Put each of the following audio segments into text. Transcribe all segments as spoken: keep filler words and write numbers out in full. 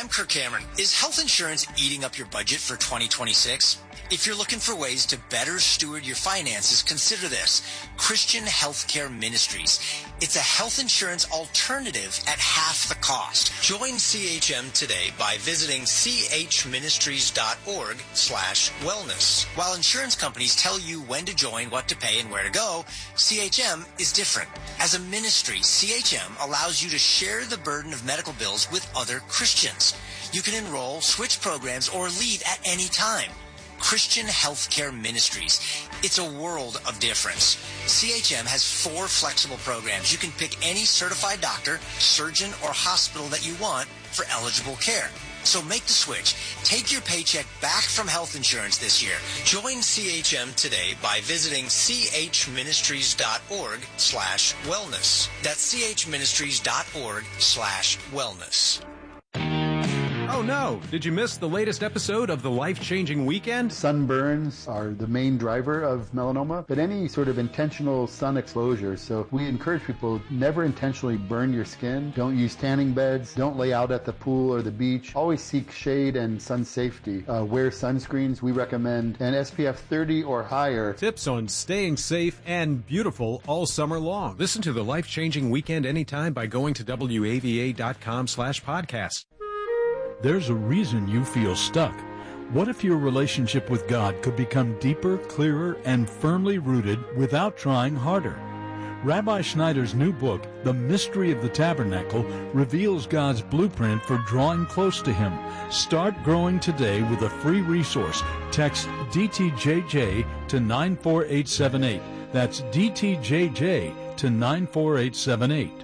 I'm Kirk Cameron. Is health insurance eating up your budget for twenty twenty-six? If you're looking for ways to better steward your finances, consider this. Christian Healthcare Ministries. It's a health insurance alternative at half the cost. Join C H M today by visiting chministries.org slash wellness. While insurance companies tell you when to join, what to pay, and where to go, C H M is different. As a ministry, C H M allows you to share the burden of medical bills with other Christians. You can enroll, switch programs, or leave at any time. Christian Healthcare Ministries. It's a world of difference. C H M has four flexible programs. You can pick any certified doctor, surgeon, or hospital that you want for eligible care. So make the switch. Take your paycheck back from health insurance this year. Join C H M today by visiting chministries.org slash wellness. That's chministries.org slash wellness. Oh no! Did you miss the latest episode of The Life-Changing Weekend? Sunburns are the main driver of melanoma, but any sort of intentional sun exposure. So we encourage people, never intentionally burn your skin. Don't use tanning beds. Don't lay out at the pool or the beach. Always seek shade and sun safety. Uh, wear sunscreens. We recommend an S P F thirty or higher. Tips on staying safe and beautiful all summer long. Listen to The Life-Changing Weekend anytime by going to W A V A dot com slash podcast. There's a reason you feel stuck. What if your relationship with God could become deeper, clearer, and firmly rooted without trying harder? Rabbi Schneider's new book, The Mystery of the Tabernacle, reveals God's blueprint for drawing close to Him. Start growing today with a free resource. Text D T J J to nine four eight seven eight. That's D T J J to nine four eight seven eight.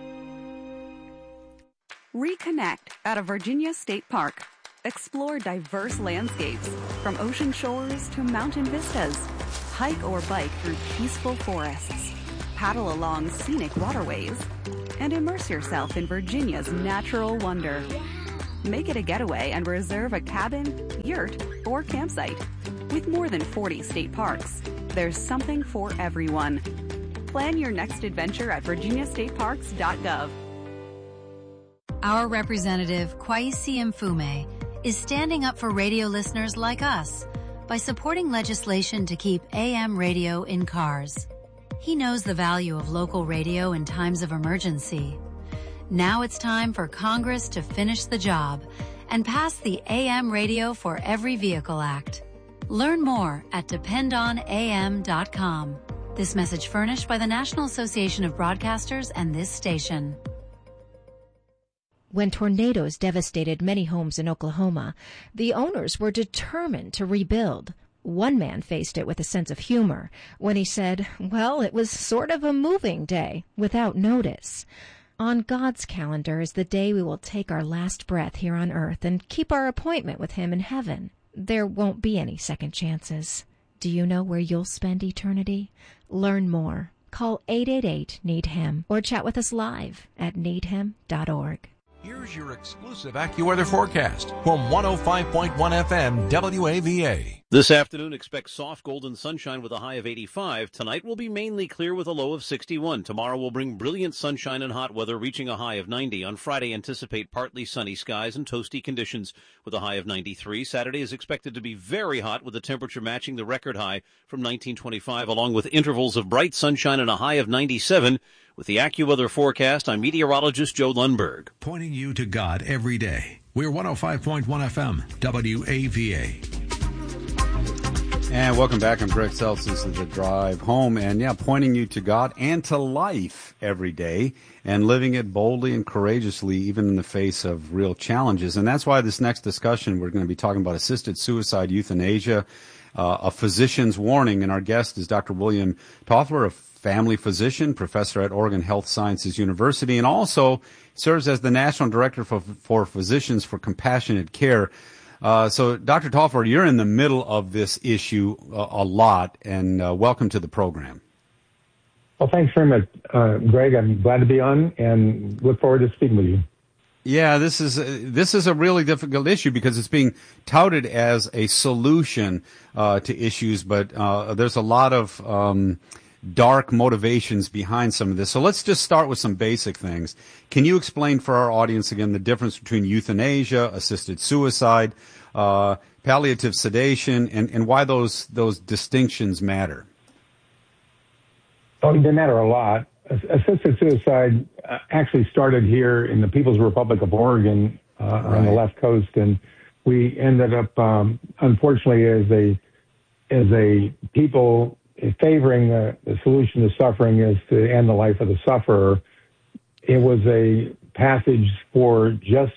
Reconnect at a Virginia State Park. Explore diverse landscapes, from ocean shores to mountain vistas. Hike or bike through peaceful forests. Paddle along scenic waterways. And immerse yourself in Virginia's natural wonder. Make it a getaway and reserve a cabin, yurt, or campsite. With more than forty state parks, there's something for everyone. Plan your next adventure at virginia state parks dot gov. Our representative, Kwesi Mfume, is standing up for radio listeners like us by supporting legislation to keep A M radio in cars. He knows the value of local radio in times of emergency. Now it's time for Congress to finish the job and pass the A M Radio for Every Vehicle Act. Learn more at depend on A M dot com. This message furnished by the National Association of Broadcasters and this station. When tornadoes devastated many homes in Oklahoma, the owners were determined to rebuild. One man faced it with a sense of humor when he said, well, it was sort of a moving day without notice. On God's calendar is the day we will take our last breath here on earth and keep our appointment with Him in heaven. There won't be any second chances. Do you know where you'll spend eternity? Learn more. Call eight eight eight, need him or chat with us live at need him dot org. Here's your exclusive AccuWeather forecast from one oh five point one F M W A V A. This afternoon, expect soft golden sunshine with a high of eighty-five. Tonight will be mainly clear with a low of sixty-one. Tomorrow will bring brilliant sunshine and hot weather, reaching a high of ninety. On Friday, anticipate partly sunny skies and toasty conditions with a high of ninety-three. Saturday is expected to be very hot with the temperature matching the record high from nineteen twenty-five, along with intervals of bright sunshine and a high of ninety-seven. With the AccuWeather forecast, I'm meteorologist Joe Lundberg. Pointing you to God every day. We're one oh five point one F M, W A V A. And welcome back. I'm Greg Seltz. This is The Drive Home. And, yeah, pointing you to God and to life every day and living it boldly and courageously, even in the face of real challenges. And that's why this next discussion, we're going to be talking about assisted suicide, euthanasia, uh, a physician's warning. And our guest is Doctor William Toffler, a family physician, professor at Oregon Health Sciences University, and also serves as the National Director for, for Physicians for Compassionate Care. Uh, so, Doctor Toffler, you're in the middle of this issue uh, a lot, and uh, welcome to the program. Well, thanks very much, uh, Greg. I'm glad to be on and look forward to speaking with you. Yeah, this is uh, this is a really difficult issue because it's being touted as a solution uh, to issues, but uh, there's a lot of um, dark motivations behind some of this. So let's just start with some basic things. Can you explain for our audience again the difference between euthanasia, assisted suicide, uh, palliative sedation, and, and why those those distinctions matter? Oh, they matter a lot. Assisted suicide uh, actually started here in the People's Republic of Oregon uh, right. on the left coast, and we ended up, um, unfortunately, as a as a people favoring uh, the solution to suffering is to end the life of the sufferer. It was a passage for just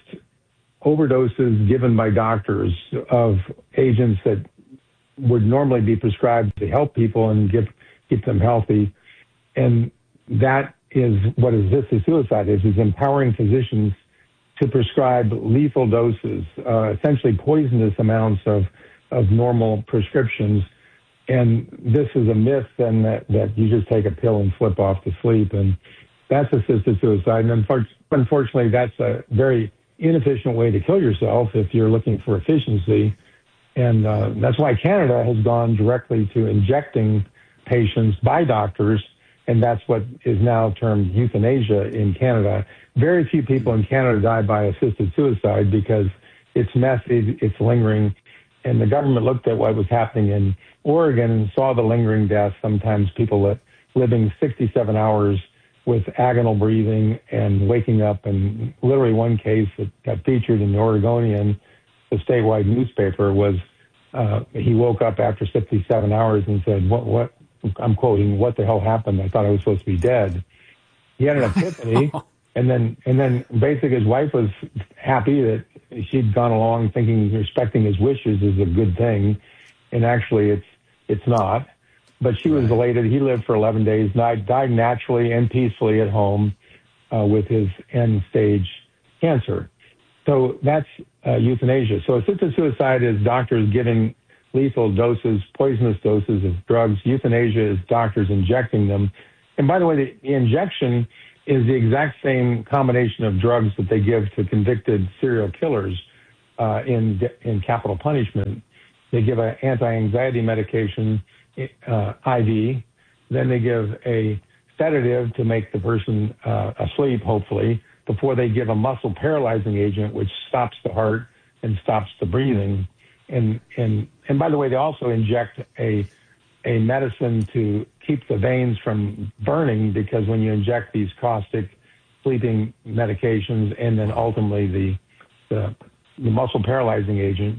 overdoses given by doctors of agents that would normally be prescribed to help people and give, keep them healthy. And that is what assisted suicide is, is empowering physicians to prescribe lethal doses, uh, essentially poisonous amounts of, of normal prescriptions. And this is a myth then that, that you just take a pill and slip off to sleep. And that's assisted suicide. And unfortunately, that's a very inefficient way to kill yourself if you're looking for efficiency. And uh, that's why Canada has gone directly to injecting patients by doctors, and that's what is now termed euthanasia in Canada. Very few people in Canada die by assisted suicide because it's messy, it's lingering, and the government looked at what was happening in Oregon and saw the lingering deaths, sometimes people that living sixty-seven hours with agonal breathing and waking up. And literally one case that got featured in the Oregonian, the statewide newspaper, was uh, he woke up after sixty-seven hours and said, what, what, I'm quoting, "What the hell happened? I thought I was supposed to be dead." He had an epiphany, and then and then basically his wife was happy that she'd gone along thinking respecting his wishes is a good thing, and actually it's it's not. But she was elated. He lived for eleven days, died, died naturally and peacefully at home uh, with his end-stage cancer. So that's uh, euthanasia. So assisted suicide is doctors giving lethal doses, poisonous doses of drugs. Euthanasia is doctors injecting them. And by the way, the, the injection is the exact same combination of drugs that they give to convicted serial killers uh, in in capital punishment. They give an anti-anxiety medication, uh, I V. Then they give a sedative to make the person uh, asleep, hopefully, before they give a muscle paralyzing agent, which stops the heart and stops the breathing. And and and by the way, they also inject a a medicine to keep the veins from burning, because when you inject these caustic sleeping medications and then ultimately the the, the muscle paralyzing agent,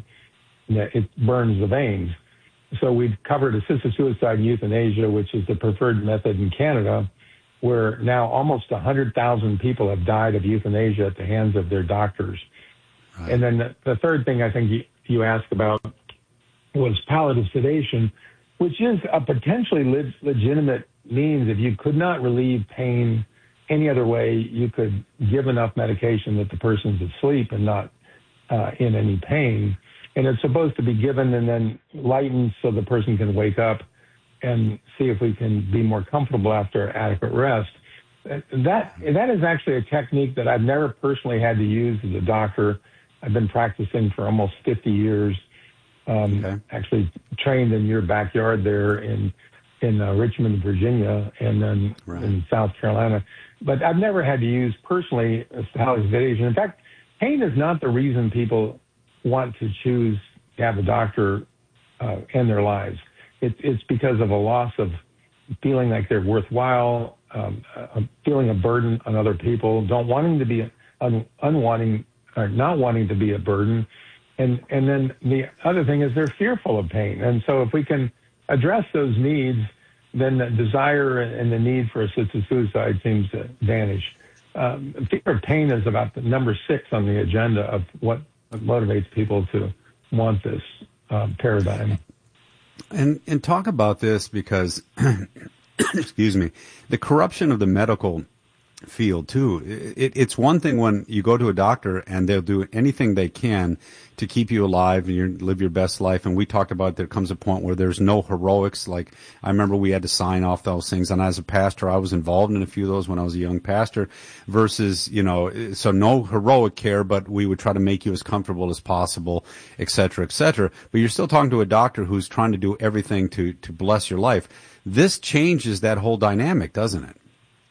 it burns the veins. So we've covered assisted suicide and euthanasia, which is the preferred method in Canada, where now almost one hundred thousand people have died of euthanasia at the hands of their doctors. Right. And then the, the third thing I think you, you asked about was palliative sedation, which is a potentially le- legitimate means. If you could not relieve pain any other way, you could give enough medication that the person's asleep and not uh, in any pain. And it's supposed to be given and then lightened so the person can wake up and see if we can be more comfortable after adequate rest. That that is actually a technique that I've never personally had to use as a doctor. I've been practicing for almost fifty years. Um, okay. Actually trained in your backyard there in in uh, Richmond, Virginia, and then right. in South Carolina. But I've never had to use personally palliative sedation. In fact, pain is not the reason people want to choose to have a doctor uh, end their lives. It, it's because of a loss of feeling like they're worthwhile, um, a feeling a burden on other people, don't wanting to be un, unwanting or not wanting to be a burden. And, and then the other thing is they're fearful of pain. And so if we can address those needs, then the desire and the need for assisted suicide seems to vanish. Um, fear of pain is about the number six on the agenda of what motivates people to want this um, paradigm. And and talk about this because, excuse me, the corruption of the medical field too. It, it's one thing when you go to a doctor and they'll do anything they can to keep you alive and you live your best life. And we talked about there comes a point where there's no heroics. Like I remember we had to sign off those things. And as a pastor, I was involved in a few of those when I was a young pastor versus, you know, so no heroic care, but we would try to make you as comfortable as possible, et cetera, et cetera. But you're still talking to a doctor who's trying to do everything to, to bless your life. This changes that whole dynamic, doesn't it?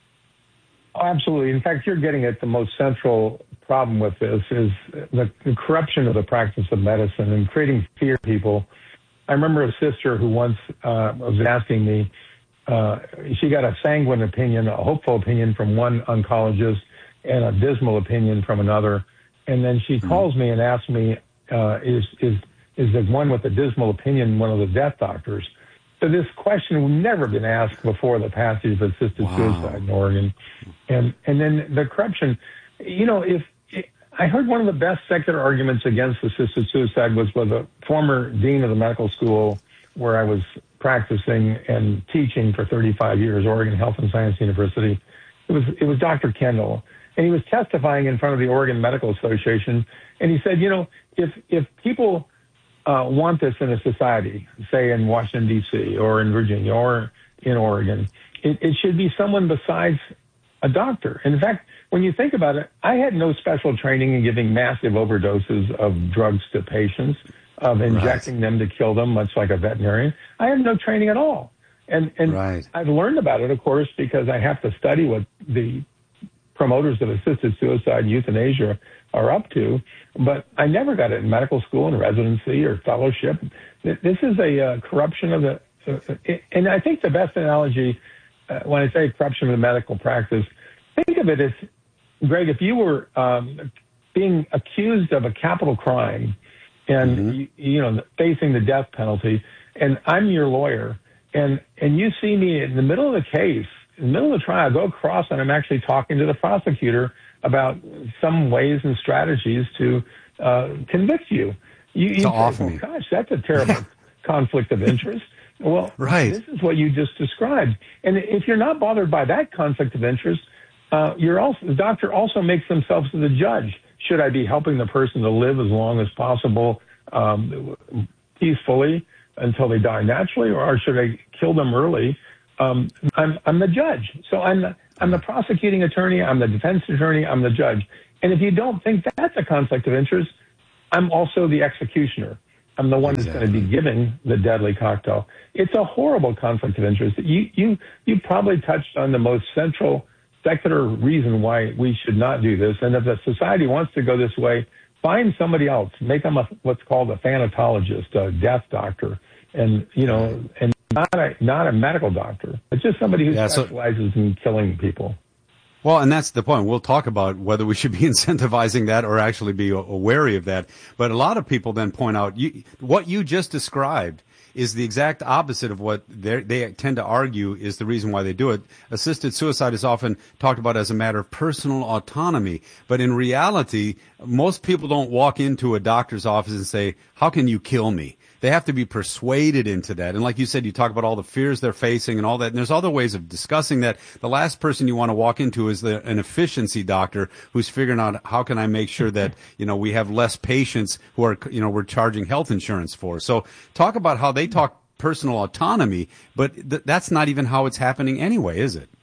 Oh, absolutely. In fact, you're getting at the most central problem with this is the, the corruption of the practice of medicine and creating fear in people. I remember a sister who once uh, was asking me, uh, she got a sanguine opinion, a hopeful opinion from one oncologist and a dismal opinion from another. And then she mm-hmm. calls me and asks me, uh, is, is, is the one with the dismal opinion one of the death doctors? So this question had never been asked before the passage of assisted wow. suicide in Oregon. And and then the corruption, you know, if I heard one of the best secular arguments against assisted suicide was with a former dean of the medical school where I was practicing and teaching for thirty-five years, Oregon Health and Science University. It was it was Doctor Kendall, and he was testifying in front of the Oregon Medical Association, and he said, you know, if if people Uh, want this in a society, say in Washington, D C or in Virginia or in Oregon, it, it should be someone besides a doctor. In fact, when you think about it, I had no special training in giving massive overdoses of drugs to patients, of injecting right. them to kill them, much like a veterinarian. I had no training at all. And, and right. I've learned about it, of course, because I have to study what the promoters of assisted suicide, euthanasia, are up to, but I never got it in medical school and residency or fellowship. This is a uh, corruption of the, uh, and I think the best analogy, uh, when I say corruption of the medical practice, think of it as, Greg, if you were um, being accused of a capital crime and, mm-hmm. you, you know, facing the death penalty, and I'm your lawyer, and, and you see me in the middle of the case, in the middle of the trial, I go across and I'm actually talking to the prosecutor about some ways and strategies to uh, convict you. You, you say, well, gosh, that's a terrible conflict of interest. Well, right. This is what you just described. And if you're not bothered by that conflict of interest, uh, you're also, the doctor also makes themselves the judge. Should I be helping the person to live as long as possible um, peacefully until they die naturally, or should I kill them early? Um, I'm, I'm the judge. So I'm the, I'm the prosecuting attorney, I'm the defense attorney, I'm the judge. And if you don't think that's a conflict of interest, I'm also the executioner. I'm the one exactly. that's going to be giving the deadly cocktail. It's a horrible conflict of interest. You, you, you probably touched on the most central secular reason why we should not do this. And if the society wants to go this way, find somebody else. Make them a, what's called a thanatologist, a death doctor. And, you know, and not a, not a medical doctor. It's just somebody who yeah, specializes so, in killing people. Well, and that's the point. We'll talk about whether we should be incentivizing that or actually be wary of that. But a lot of people then point out you, what you just described is the exact opposite of what they tend to argue is the reason why they do it. Assisted suicide is often talked about as a matter of personal autonomy. But in reality, most people don't walk into a doctor's office and say, how can you kill me? They have to be persuaded into that. And like you said, you talk about all the fears they're facing and all that. And there's other ways of discussing that. The last person you want to walk into is the, an efficiency doctor who's figuring out how can I make sure that, you know, we have less patients who are, you know, we're charging health insurance for. So talk about how they talk personal autonomy, but th- that's not even how it's happening anyway, is it?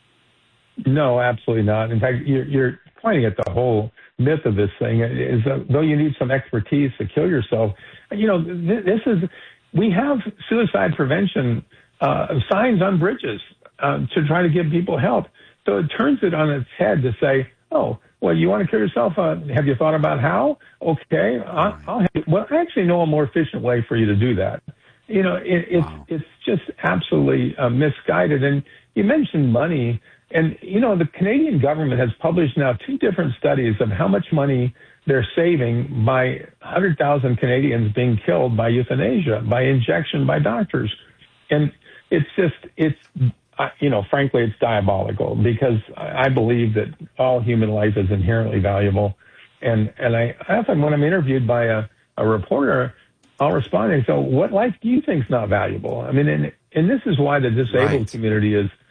No, absolutely not. In fact, you're, you're pointing at the whole myth of this thing is that though you need some expertise to kill yourself, you know, th- this is, we have suicide prevention uh, signs on bridges uh, to try to give people help. So it turns it on its head to say, oh, well, you want to kill yourself? Uh, have you thought about how? Okay. I'll, I'll have, well, I actually know a more efficient way for you to do that. You know, it, it's, wow. it's just absolutely uh, misguided. And you mentioned money. And, you know, the Canadian government has published now two different studies of how much money they're saving by one hundred thousand Canadians being killed by euthanasia, by injection by doctors. And it's just, it's, you know, frankly, it's diabolical because I believe that all human life is inherently valuable. And, and I often, when I'm interviewed by a, a reporter, I'll respond and say, what life do you think is not valuable? I mean, and, and this is why the disabled right. community is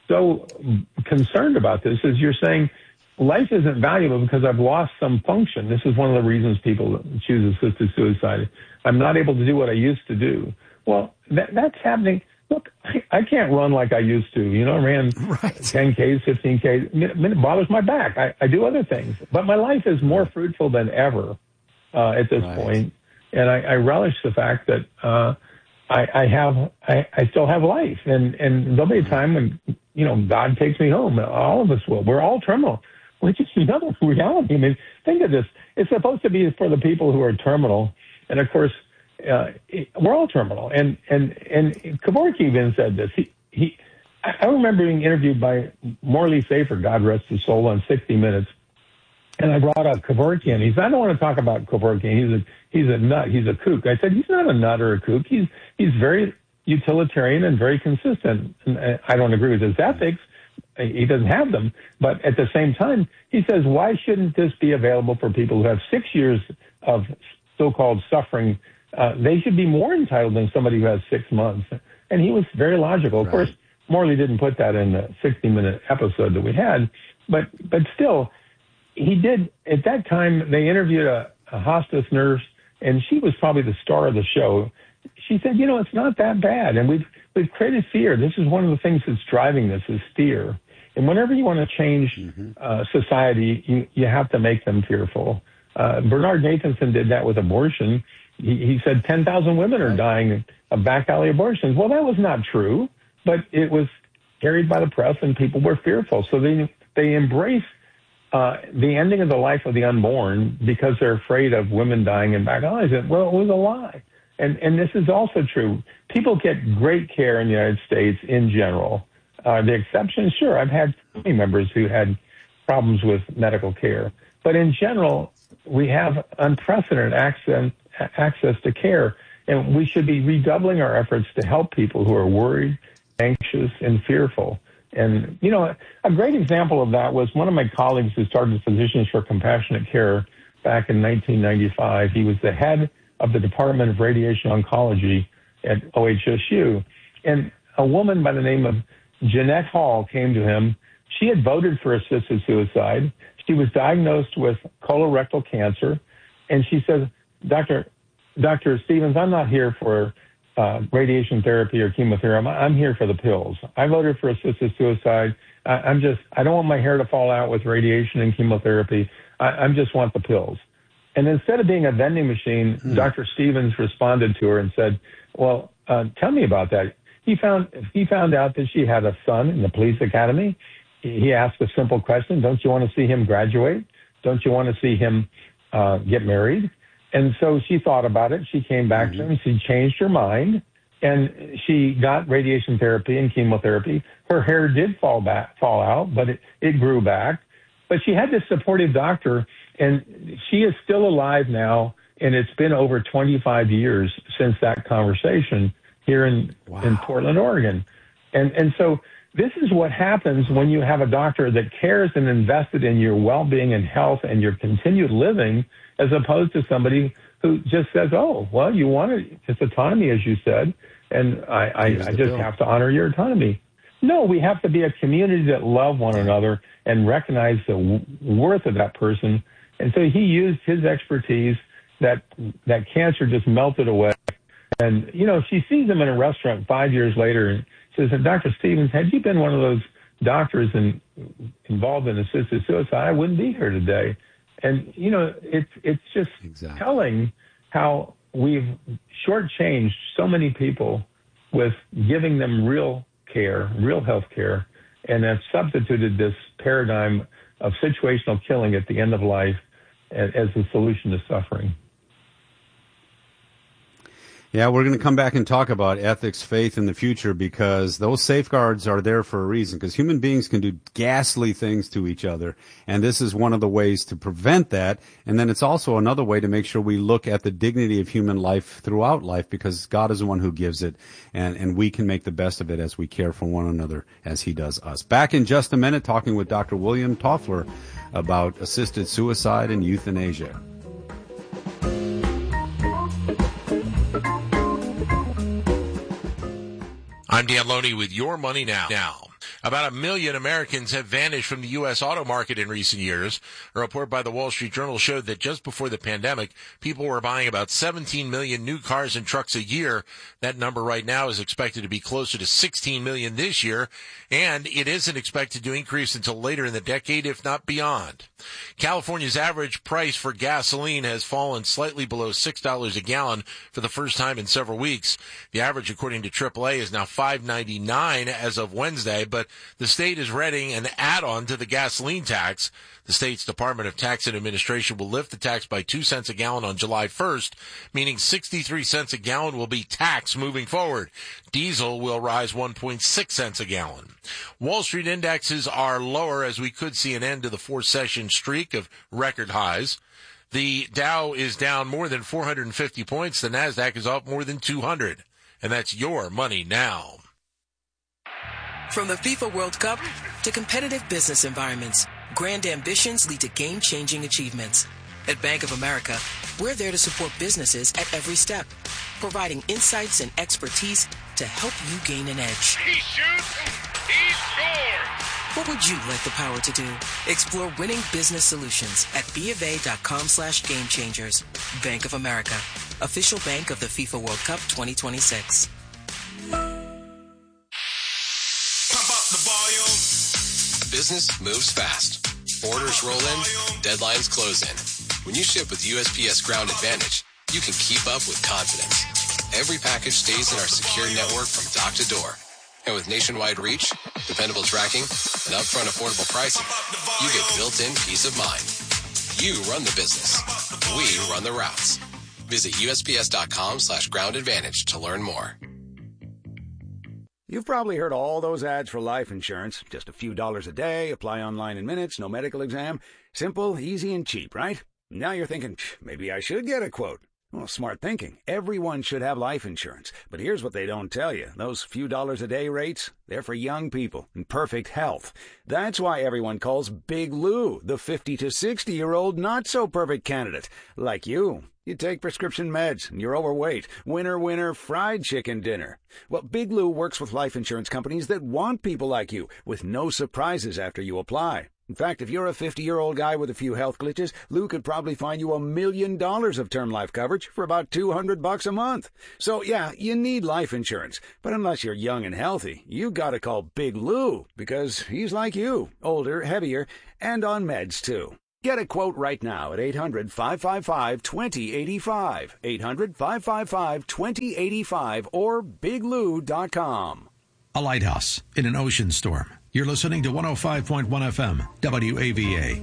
so concerned about this is you're saying life isn't valuable because I've lost some function. This is one of the reasons people choose assisted suicide. I'm not able to do what I used to do. Well, that, that's happening. Look, I, I can't run like I used to. You know, I ran right. ten Ks, fifteen Ks. It bothers my back. I, I do other things. But my life is more fruitful than ever uh, at this right. point. And I, I relish the fact that uh, I, I have, I, I still have life. And, and there'll be a time when, you know, God takes me home. All of us will. We're all terminal, which is another reality. I mean, think of this. It's supposed to be for the people who are terminal. And, of course, uh, it, we're all terminal. And, and, and Kevorkian even said this. He, he, I remember being interviewed by Morley Safer, God rest his soul, on sixty minutes. And I brought up Kevorkian. He said, I don't want to talk about Kevorkian. He's a, he's a nut. He's a kook. I said, he's not a nut or a kook. He's, he's very utilitarian and very consistent. And I don't agree with his ethics. He doesn't have them. But at the same time, he says, why shouldn't this be available for people who have six years of so-called suffering? Uh, they should be more entitled than somebody who has six months. And he was very logical. Of right. course, Morley didn't put that in the sixty-minute episode that we had. But, but still, he did. At that time, they interviewed a, a hospice nurse, and she was probably the star of the show. She said, you know, it's not that bad. And we've, we've created fear. This is one of the things that's driving this is fear. And whenever you want to change mm-hmm. uh, society, you, you have to make them fearful. Uh, Bernard Nathanson did that with abortion. He, he said ten thousand women are dying of back alley abortions. Well, that was not true, but it was carried by the press and people were fearful. So they, they embrace uh, the ending of the life of the unborn because they're afraid of women dying in back alleys. Well, it was a lie. And, and this is also true. People get great care in the United States in general. Uh, the exception, sure, I've had family members who had problems with medical care. But in general, we have unprecedented access, access to care. And we should be redoubling our efforts to help people who are worried, anxious, and fearful. And, you know, a great example of that was one of my colleagues who started Physicians for Compassionate Care back in nineteen ninety-five. He was the head of the Department of Radiation Oncology at O H S U. And a woman by the name of Jeanette Hall came to him. She had voted for assisted suicide. She was diagnosed with colorectal cancer. And she said, Doctor Doctor Stevens, I'm not here for uh, radiation therapy or chemotherapy. I'm here for the pills. I voted for assisted suicide. I, I'm just, I don't want my hair to fall out with radiation and chemotherapy. I, I just want the pills. And instead of being a vending machine, mm. Doctor Stevens responded to her and said, well, uh, tell me about that. He found, he found out that she had a son in the police academy. He asked a simple question. Don't you want to see him graduate? Don't you want to see him uh, get married? And so she thought about it. She came back mm-hmm. to him. She changed her mind, and she got radiation therapy and chemotherapy. Her hair did fall back, fall out, but it, it grew back. But she had this supportive doctor, and she is still alive now, and it's been over twenty-five years since that conversation here in, wow. in Portland, Oregon. And, and so this is what happens when you have a doctor that cares and invested in your well-being and health and your continued living, as opposed to somebody who just says, oh, well, you want it. It's autonomy, as you said, and I, I, I just bill. have to honor your autonomy. No, we have to be a community that love one another and recognize the w- worth of that person. And so he used his expertise. That that cancer just melted away. And, you know, she sees him in a restaurant five years later and says, Doctor Stevens, had you been one of those doctors in, involved in assisted suicide, I wouldn't be here today. And, you know, it's it's just exactly. telling how we've shortchanged so many people with giving them real care, real health care, and have substituted this paradigm of situational killing at the end of life as, as a solution to suffering. Yeah, we're going to come back and talk about ethics, faith in the future, because those safeguards are there for a reason, because human beings can do ghastly things to each other, and this is one of the ways to prevent that. And then it's also another way to make sure we look at the dignity of human life throughout life, because God is the one who gives it, and, and we can make the best of it as we care for one another as he does us. Back in just a minute, talking with Doctor William Toffler about assisted suicide and euthanasia. I'm Dan Loney with Your Money Now. Now, About a million Americans have vanished from the U S auto market in recent years. A report by the Wall Street Journal showed that just before the pandemic, people were buying about seventeen million new cars and trucks a year. That number right now is expected to be closer to sixteen million this year, and it isn't expected to increase until later in the decade, if not beyond. California's average price for gasoline has fallen slightly below six dollars a gallon for the first time in several weeks. The average, according to triple A, is now five ninety-nine as of Wednesday, but the state is readying an add-on to the gasoline tax. The state's Department of Tax and Administration will lift the tax by two cents a gallon on July first, meaning sixty-three cents a gallon will be taxed moving forward. Diesel will rise one point six cents a gallon. Wall Street indexes are lower as we could see an end to the four-session streak of record highs. The Dow is down more than four hundred fifty points. The NASDAQ is up more than two hundred. And that's your money now. From the FIFA World Cup to competitive business environments, grand ambitions lead to game-changing achievements. At Bank of America, we're there to support businesses at every step, providing insights and expertise to help you gain an edge. He shoots, he scores! What would you like the power to do? Explore winning business solutions at BofA.com slash game changers. Bank of America, official bank of the FIFA World Cup twenty twenty-six. Business moves fast. Orders roll in, deadlines close in. When you ship with U S P S Ground Advantage, you can keep up with confidence. Every package stays in our secure network from dock to door. And with nationwide reach, dependable tracking, and upfront affordable pricing, you get built-in peace of mind. You run the business. We run the routes. Visit USPS.com slash ground advantage to learn more. You've probably heard all those ads for life insurance. Just a few dollars a day, apply online in minutes, no medical exam. Simple, easy, and cheap, right? Now you're thinking, maybe I should get a quote. Well, smart thinking. Everyone should have life insurance. But here's what they don't tell you. Those few dollars a day rates, they're for young people in perfect health. That's why everyone calls Big Lou the fifty to sixty-year-old not-so-perfect candidate. Like you. You take prescription meds, and you're overweight. Winner, winner, fried chicken dinner. Well, Big Lou works with life insurance companies that want people like you, with no surprises after you apply. In fact, if you're a fifty-year-old guy with a few health glitches, Lou could probably find you a million dollars of term life coverage for about two hundred bucks a month. So, yeah, you need life insurance. But unless you're young and healthy, you gotta call Big Lou, because he's like you, older, heavier, and on meds, too. Get a quote right now at eight hundred, five five five, two zero eight five, eight hundred, five five five, two zero eight five, or big lou dot com. A lighthouse in an ocean storm. You're listening to one oh five point one F M, W A V A.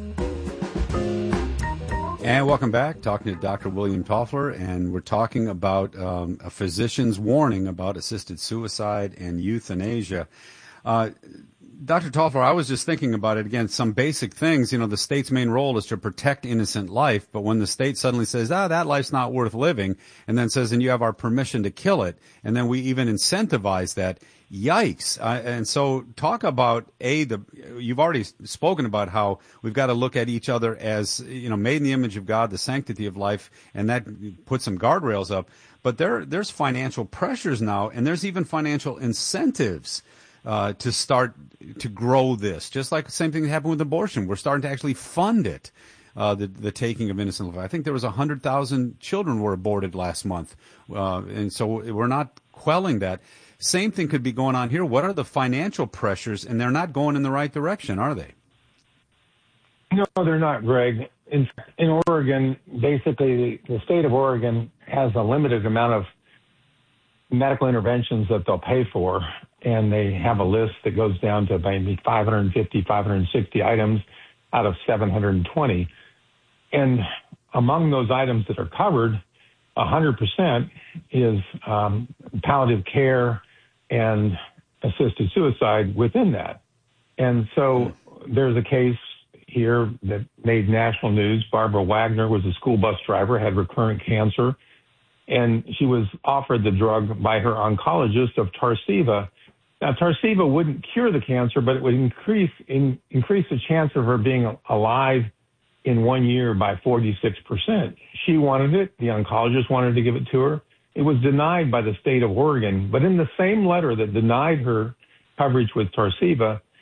And welcome back. Talking to Doctor William Toffler, and we're talking about um, a physician's warning about assisted suicide and euthanasia. Uh, Doctor Toffler, I was just thinking about it again, some basic things. You know, the state's main role is to protect innocent life, but when the state suddenly says, ah, that life's not worth living, and then says, and you have our permission to kill it, and then we even incentivize that, yikes. Uh, and so talk about, A, the you've already spoken about how we've got to look at each other as, you know, made in the image of God, the sanctity of life, and that puts some guardrails up. But there there's financial pressures now, and there's even financial incentives Uh, to start to grow this, just like the same thing that happened with abortion. We're starting to actually fund it, uh, the the taking of innocent life. I think there was a hundred thousand children were aborted last month, uh, and so we're not quelling that. Same thing could be going on here. What are the financial pressures? And they're not going in the right direction, are they? No, they're not, Greg. In in Oregon, basically, the, the state of Oregon has a limited amount of medical interventions that they'll pay for, and they have a list that goes down to maybe five hundred fifty, five hundred sixty items out of seven hundred twenty. And among those items that are covered, one hundred percent is um, palliative care and assisted suicide within that. And so there's a case here that made national news. Barbara Wagner was a school bus driver, had recurrent cancer, and she was offered the drug by her oncologist of Tarceva. Now, Tarceva wouldn't cure the cancer, but it would increase in, increase the chance of her being alive in one year by forty-six percent. She wanted it. The oncologist wanted to give it to her. It was denied by the state of Oregon. But in the same letter that denied her coverage with Tarceva,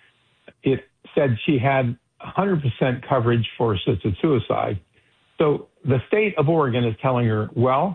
said she had one hundred percent coverage for assisted suicide. So the state of Oregon is telling her, well,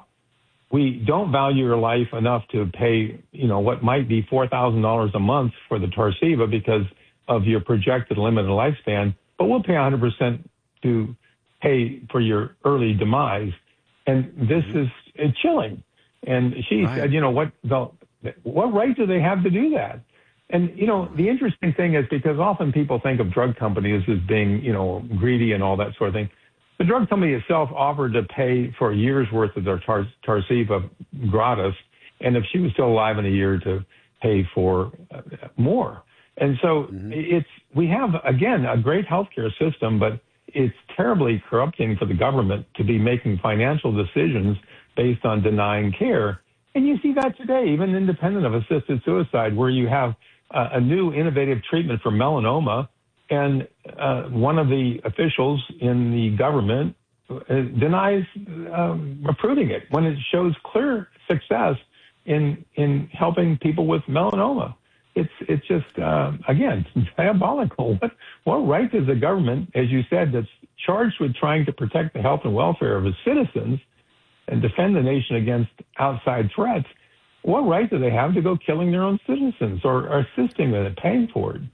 we don't value your life enough to pay, you know, what might be four thousand dollars a month for the Tarceva because of your projected limited lifespan, but we'll pay one hundred percent to pay for your early demise. And this mm-hmm. is it's chilling. And she right. said, you know, what the, what right do they have to do that? And, you know, the interesting thing is because often people think of drug companies as being, you know, greedy and all that sort of thing. The drug company itself offered to pay for a year's worth of their tar- Tarceva gratis, and if she was still alive in a year, to pay for uh, more. And so mm-hmm. it's we have, again, a great healthcare system, but it's terribly corrupting for the government to be making financial decisions based on denying care. And you see that today, even independent of assisted suicide, where you have uh, a new innovative treatment for melanoma, and uh, one of the officials in the government uh, denies um, approving it when it shows clear success in in helping people with melanoma. It's it's just, uh, again, diabolical. What, what right does the government, as you said, that's charged with trying to protect the health and welfare of its citizens and defend the nation against outside threats, what right do they have to go killing their own citizens or, or assisting them and paying for it?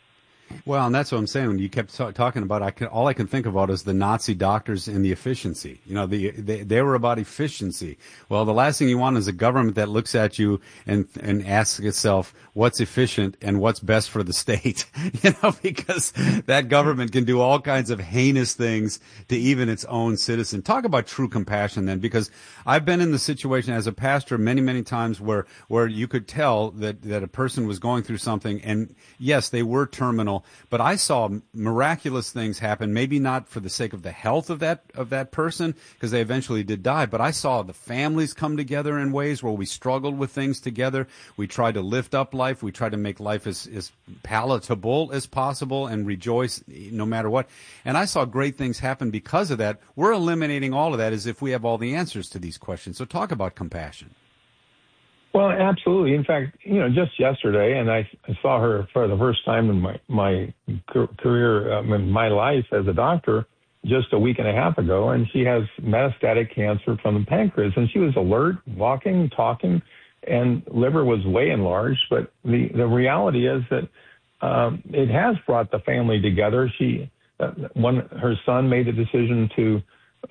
Well, and that's what I'm saying. When you kept t- talking about, I can, all I can think about is the Nazi doctors and the efficiency. You know, the, they, they were about efficiency. Well, the last thing you want is a government that looks at you and and asks itself what's efficient and what's best for the state. You know, because that government can do all kinds of heinous things to even its own citizen. Talk about true compassion, then, because I've been in the situation as a pastor many, many times where where you could tell that that a person was going through something, and yes, they were terminal. But I saw miraculous things happen, maybe not for the sake of the health of that of that person, because they eventually did die, but I saw the families come together in ways where we struggled with things together. We tried to lift up life. We tried to make life as, as palatable as possible and rejoice no matter what. And I saw great things happen because of that. We're eliminating all of that as if we have all the answers to these questions. So talk about compassion. Well, absolutely. In fact, you know, just yesterday, and I, I saw her for the first time in my my career, um, in my life as a doctor, just a week and a half ago, and she has metastatic cancer from the pancreas, and she was alert, walking, talking, and liver was way enlarged. But the the reality is that um, it has brought the family together. She, uh, one, her son made a decision to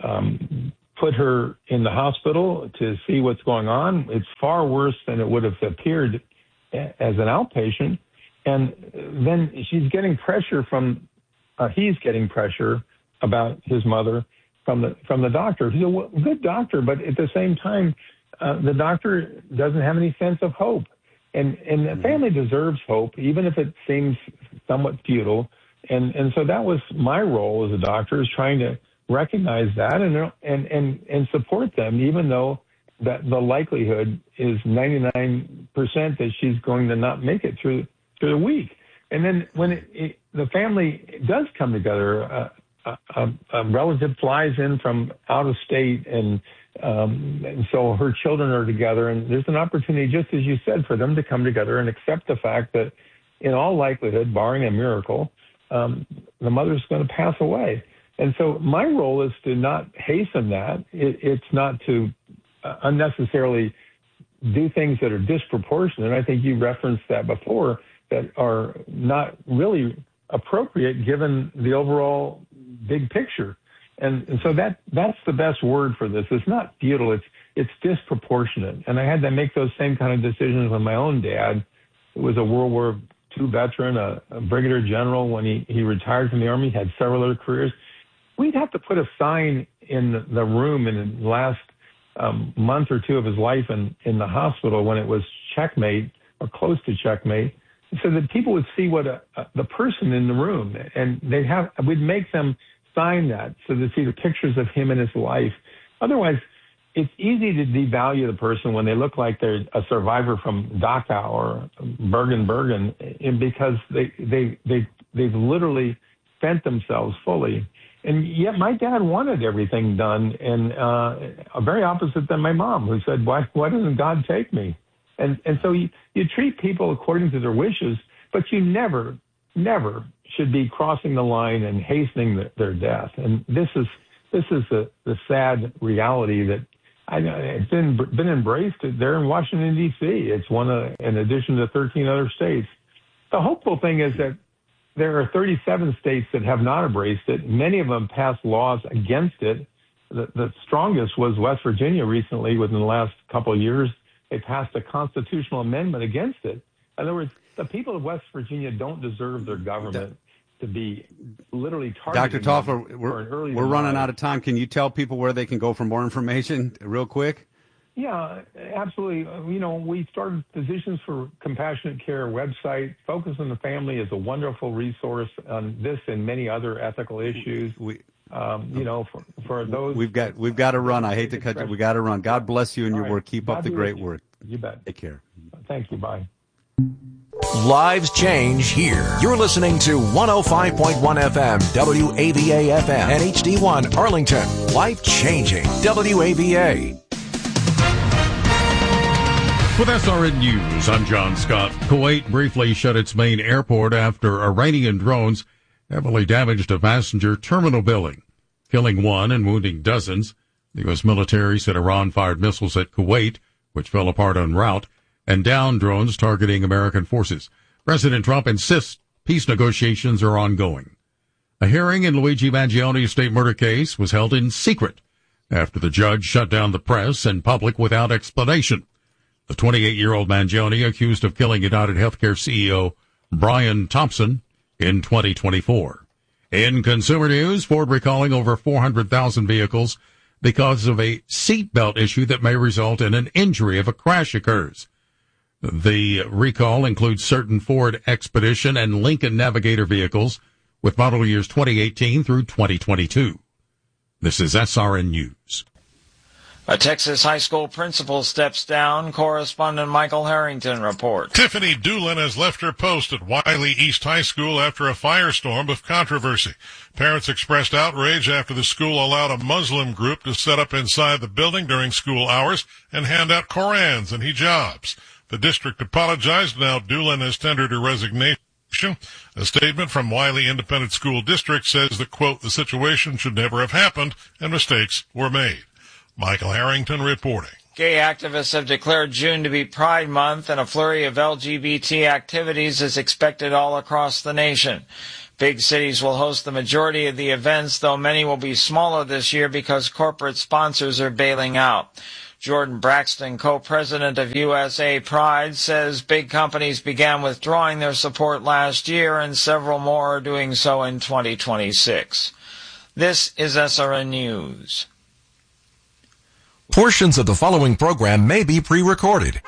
Um, put her in the hospital to see what's going on. It's far worse than it would have appeared as an outpatient. And then she's getting pressure from, uh, he's getting pressure about his mother from the from the doctor. He's a good doctor, but at the same time, uh, the doctor doesn't have any sense of hope. And and the family deserves hope, even if it seems somewhat futile. And and so that was my role as a doctor, is trying to recognize that and and and and support them, even though that the likelihood is ninety-nine percent that she's going to not make it through through the week. And then when it, it, the family does come together, uh, a, a, a relative flies in from out of state, and, um, and so her children are together, and there's an opportunity, just as you said, for them to come together and accept the fact that, in all likelihood, barring a miracle, um, the mother's going to pass away. And so my role is to not hasten that. It, it's not to uh, unnecessarily do things that are disproportionate. I think you referenced that before, that are not really appropriate given the overall big picture. And, and so that that's the best word for this. It's not futile. It's it's disproportionate. And I had to make those same kind of decisions with my own dad, who was a World War Two veteran, a, a brigadier general. When he, he retired from the Army, had several other careers. We'd have to put a sign in the room in the last um, month or two of his life in, in the hospital when it was checkmate or close to checkmate, so that people would see what a, a, the person in the room, and they'd have, we'd make them sign that so they see the pictures of him in his life. Otherwise, it's easy to devalue the person when they look like they're a survivor from Dachau or Bergen-Bergen, because they, they, they, they've literally spent themselves fully. And yet my dad wanted everything done, and uh, very opposite than my mom, who said, why, why doesn't God take me? And and so you, you treat people according to their wishes, but you never, never should be crossing the line and hastening the, their death. And this is this is the, the sad reality that I know it's been been embraced there in Washington, D C. It's one of, in addition to thirteen other states. The hopeful thing is that there are thirty-seven states that have not embraced it. Many of them passed laws against it. The, the strongest was West Virginia recently, within the last couple of years. They passed a constitutional amendment against it. In other words, the people of West Virginia don't deserve their government to be literally targeted. Doctor Toffler, we're, we're running out of time. Can you tell people where they can go for more information real quick? Yeah, absolutely. You know, we started Physicians for Compassionate Care website. Focus on the Family is a wonderful resource on this and many other ethical issues. We, um, you know, for, for those. We've got we've got to run. I hate to cut you. We got to run. God bless you and your work. Keep up the great work. You bet. Take care. Thank you. Bye. Lives change here. You're listening to one oh five point one F M, W A V A F M, and H D one Arlington. Life changing. W A V A. With S R N News, I'm John Scott. Kuwait briefly shut its main airport after Iranian drones heavily damaged a passenger terminal building, killing one and wounding dozens. The U S military said Iran fired missiles at Kuwait, which fell apart en route, and downed drones targeting American forces. President Trump insists peace negotiations are ongoing. A hearing in Luigi Mangioni's state murder case was held in secret after the judge shut down the press and public without explanation. The twenty-eight-year-old Mangione accused of killing United Healthcare C E O Brian Thompson in twenty twenty-four. In consumer news, Ford recalling over four hundred thousand vehicles because of a seatbelt issue that may result in an injury if a crash occurs. The recall includes certain Ford Expedition and Lincoln Navigator vehicles with model years twenty eighteen through twenty twenty-two. This is S R N News. A Texas high school principal steps down. Correspondent Michael Harrington reports. Tiffany Doolin has left her post at Wiley East High School after a firestorm of controversy. Parents expressed outrage after the school allowed a Muslim group to set up inside the building during school hours and hand out Korans and hijabs. The district apologized. Now Doolin has tendered her resignation. A statement from Wiley Independent School District says that, quote, the situation should never have happened and mistakes were made. Michael Harrington reporting. Gay activists have declared June to be Pride Month, and a flurry of L G B T activities is expected all across the nation. Big cities will host the majority of the events, though many will be smaller this year because corporate sponsors are bailing out. Jordan Braxton, co-president of U S A Pride, says big companies began withdrawing their support last year, and several more are doing so in twenty twenty-six. This is S R N News. Portions of the following program may be pre-recorded.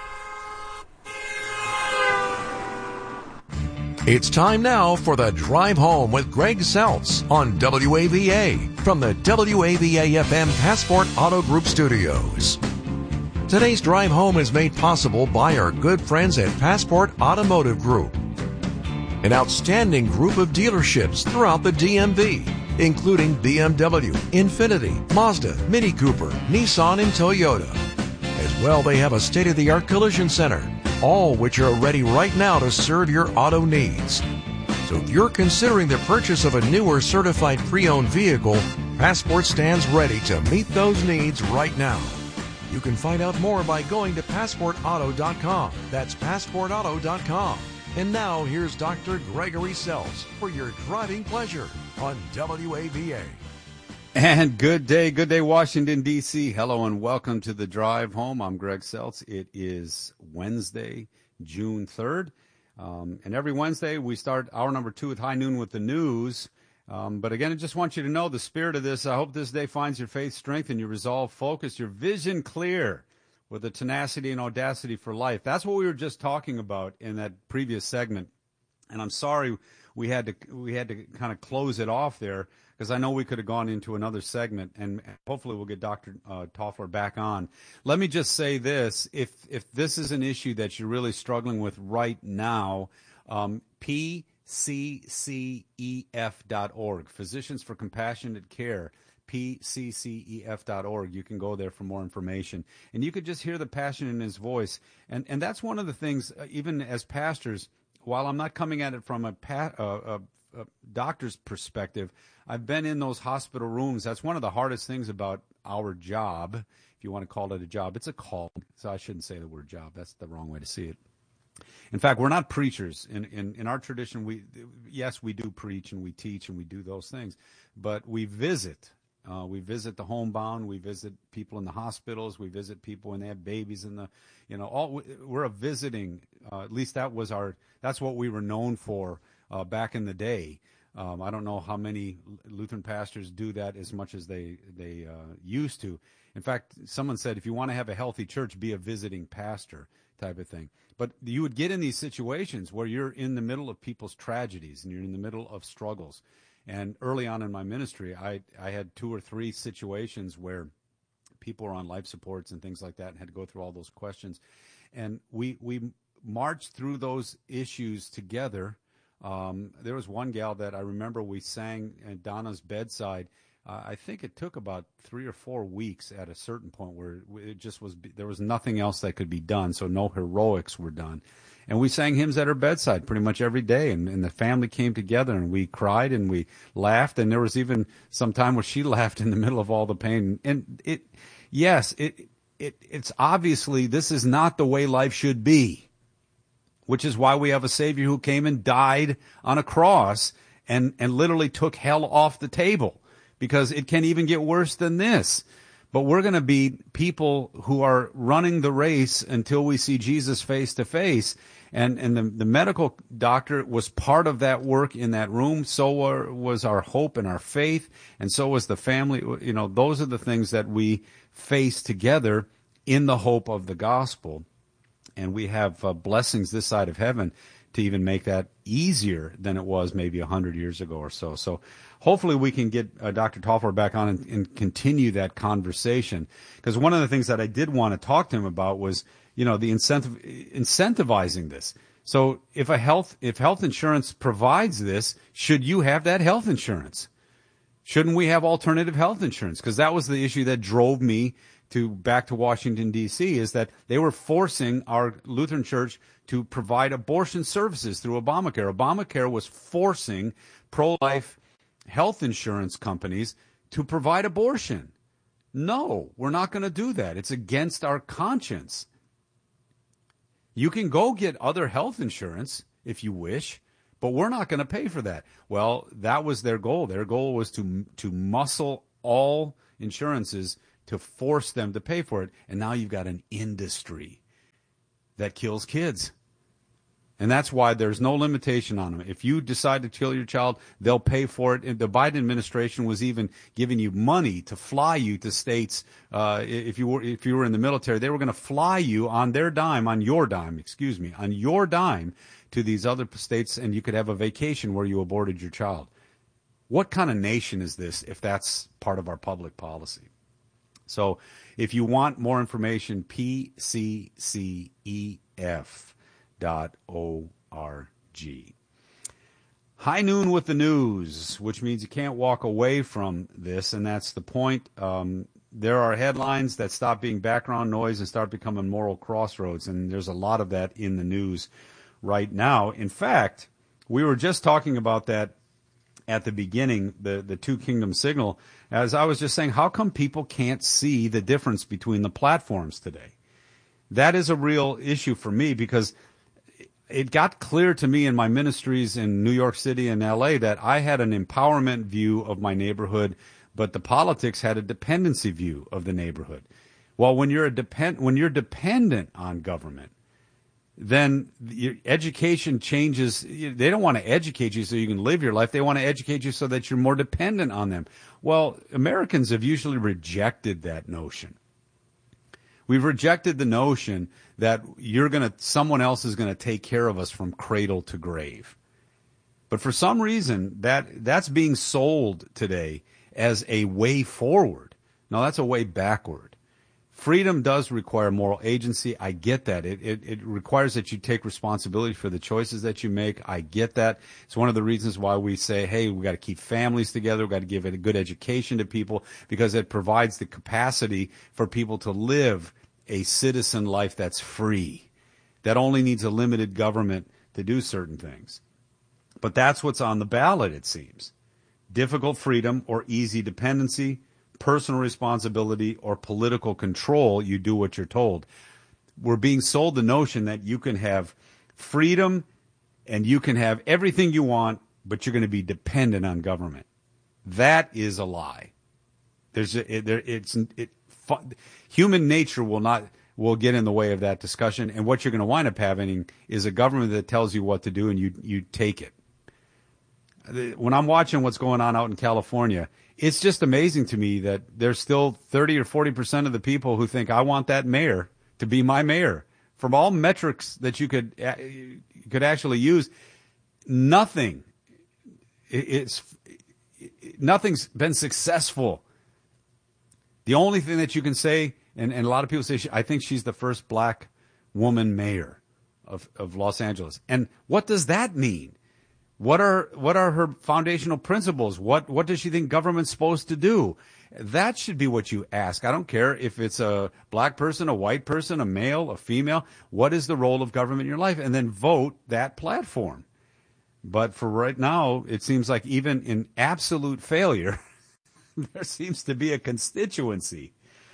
It's time now for the Drive Home with Greg Seltz on W A V A from the W A V A F M Passport Auto Group Studios. Today's Drive Home is made possible by our good friends at Passport Automotive Group, an outstanding group of dealerships throughout the D M V, including B M W, Infiniti, Mazda, Mini Cooper, Nissan, and Toyota. As well, they have a state-of-the-art collision center, all which are ready right now to serve your auto needs. So if you're considering the purchase of a new or certified pre-owned vehicle, Passport stands ready to meet those needs right now. You can find out more by going to passport auto dot com. That's passport auto dot com. And now here's Doctor Gregory Seltz for your driving pleasure on W A V A. And good day, good day, Washington, D C. Hello and welcome to the Drive Home. I'm Greg Seltz. It is Wednesday, June third. Um, and every Wednesday we start hour number two with High Noon with the news. Um, but again, I just want you to know the spirit of this. I hope this day finds your faith strengthened, your resolve focused, your vision clear, with the tenacity and audacity for life. That's what we were just talking about in that previous segment. And I'm sorry we had to we had to kind of close it off there, because I know we could have gone into another segment, and hopefully we'll get Doctor Uh, Toffler back on. Let me just say this. If if this is an issue that you're really struggling with right now, um, P C C E F dot org, Physicians for Compassionate Care, P C C E F dot org. You can go there for more information. And you could just hear the passion in his voice. And and that's one of the things, uh, even as pastors, while I'm not coming at it from a, pa- uh, a a doctor's perspective, I've been in those hospital rooms. That's one of the hardest things about our job, if you want to call it a job. It's a call, so I shouldn't say the word job. That's the wrong way to see it. In fact, we're not preachers. In, in, in our tradition, we yes, we do preach and we teach and we do those things, but we visit. Uh, we visit the homebound. We visit people in the hospitals. We visit people when they have babies in the, you know, all we're a visiting. Uh, at least that was our. That's what we were known for uh, back in the day. Um, I don't know how many Lutheran pastors do that as much as they they uh, used to. In fact, someone said if you want to have a healthy church, be a visiting pastor type of thing. But you would get in these situations where you're in the middle of people's tragedies and you're in the middle of struggles. And early on in my ministry, I, I had two or three situations where people were on life supports and things like that and had to go through all those questions. And we we marched through those issues together. Um, there was one gal that I remember we sang at Donna's bedside. Uh, I think it took about three or four weeks at a certain point where it just was, there was nothing else that could be done, so no heroics were done. And we sang hymns at her bedside pretty much every day, and, and the family came together, and we cried, and we laughed, and there was even some time where she laughed in the middle of all the pain. And it, yes, it, it, it's obviously this is not the way life should be, which is why we have a Savior who came and died on a cross and, and literally took hell off the table, because it can even get worse than this. But we're going to be people who are running the race until we see Jesus face to face. And, and the, the medical doctor was part of that work in that room. So were, was our hope and our faith. And so was the family. You know, those are the things that we face together in the hope of the gospel. And we have uh, blessings this side of heaven to even make that easier than it was maybe a hundred years ago or so. So hopefully we can get uh, Doctor Toffler back on and, and continue that conversation. Because one of the things that I did want to talk to him about was, you know, the incentive, incentivizing this. So if a health, if health insurance provides this, should you have that health insurance? Shouldn't we have alternative health insurance? Because that was the issue that drove me to back to Washington, D C, is that they were forcing our Lutheran Church to provide abortion services through Obamacare. Obamacare was forcing pro-life health insurance companies to provide abortion. No, we're not going to do that. It's against our conscience. You can go get other health insurance if you wish, but we're not going to pay for that. Well, that was their goal. Their goal was to to muscle all insurances to force them to pay for it. And now you've got an industry that kills kids. And that's why there's no limitation on them. If you decide to kill your child, they'll pay for it. And the Biden administration was even giving you money to fly you to states. Uh, if you were if you were in the military, they were going to fly you on their dime, on your dime, excuse me, on your dime to these other states, and you could have a vacation where you aborted your child. What kind of nation is this if that's part of our public policy? So if you want more information, P C C E F dot O R G. High noon with the news, which means you can't walk away from this, and that's the point. Um, there are headlines that stop being background noise and start becoming moral crossroads, and there's a lot of that in the news right now. In fact, we were just talking about that at the beginning, the, the two kingdom signal, as I was just saying, how come people can't see the difference between the platforms today? That is a real issue for me, because it got clear to me in my ministries in New York City and L A that I had an empowerment view of my neighborhood, but the politics had a dependency view of the neighborhood. Well, when you're a depend when you're dependent on government, then your education changes. They don't want to educate you so you can live your life. They want to educate you so that you're more dependent on them. Well, Americans have usually rejected that notion. We've rejected the notion that you're going to, someone else is going to take care of us from cradle to grave. But for some reason, that that's being sold today as a way forward. No, that's a way backward. Freedom does require moral agency. I get that. It, it it requires that you take responsibility for the choices that you make. I get that. It's one of the reasons why we say, hey, we got to keep families together. We've got to give it a good education to people, because it provides the capacity for people to live a citizen life that's free, that only needs a limited government to do certain things. But that's what's on the ballot, it seems. Difficult freedom or easy dependency, personal responsibility or political control. You do what you're told. We're being sold the notion that you can have freedom and you can have everything you want, but you're going to be dependent on government. That is a lie. There's a, it, there, it's it, human nature will not will get in the way of that discussion, and what you're going to wind up having is a government that tells you what to do, and you you take it. When I'm watching what's going on out in California, it's just amazing to me that there's still thirty or forty percent of the people who think I want that mayor to be my mayor. From all metrics that you could you could actually use, nothing it's nothing's been successful. The only thing that you can say, and, and a lot of people say, she, I think she's the first black woman mayor of, of Los Angeles. And what does that mean? What are what are her foundational principles? What what does she think government's supposed to do? That should be what you ask. I don't care if it's a black person, a white person, a male, a female. What is the role of government in your life? And then vote that platform. But for right now, it seems like even in absolute failure, there seems to be a constituency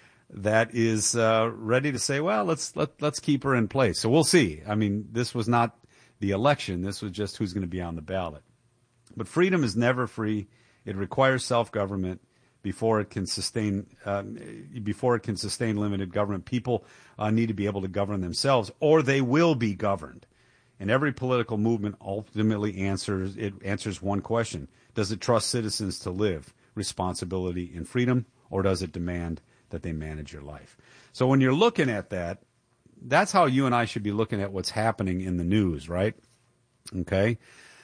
that is uh, ready to say, well, let's let, let's keep her in place. So we'll see. I mean, this was not the election. This was just who's going to be on the ballot. But freedom is never free. It requires self-government before it can sustain um, before it can sustain limited government. People uh, need to be able to govern themselves, or they will be governed. And every political movement ultimately answers it answers one question: does it trust citizens to live responsibility and freedom, or does it demand that they manage your life? So when you're looking at that, that's how you and I should be looking at what's happening in the news, right? Okay.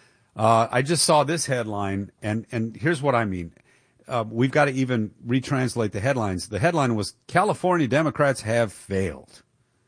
Uh, I just saw this headline, and, and here's what I mean. Uh, we've got to even retranslate the headlines. The headline was, California Democrats have failed.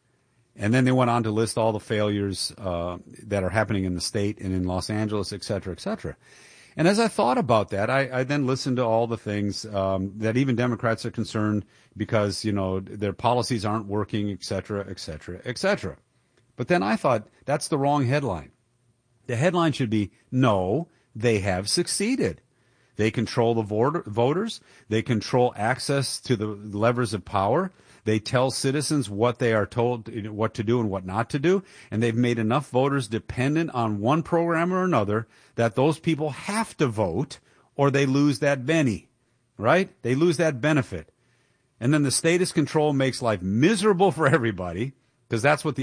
And then they went on to list all the failures uh, that are happening in the state and in Los Angeles, et cetera, et cetera. And as I thought about that, I, I then listened to all the things um, that even Democrats are concerned because, you know, their policies aren't working, et cetera, et cetera, et cetera. But then I thought, that's the wrong headline. The headline should be, no, they have succeeded. They control the voter, voters. They control access to the levers of power. They tell citizens what they are told, what to do and what not to do. And they've made enough voters dependent on one program or another that those people have to vote or they lose that benny, right? They lose that benefit. And then the status control makes life miserable for everybody because that's what the